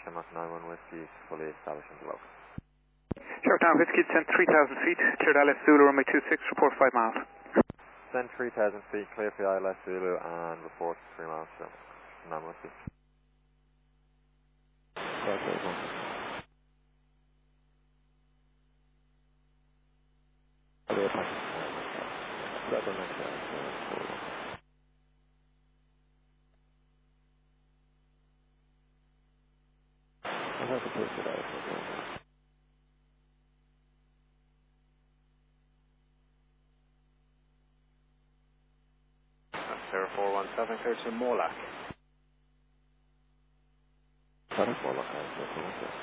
Shamrock 91 Whiskey, fully established in the local. Sure, down Whiskey, descend 3,000 feet, cleared ILS Zulu, runway 26, report 5 miles. Descend 3,000 feet, clear for the ILS Zulu, and report 3 miles from 91 Whiskey. Sarah 417, clear to Morlack. Morlack,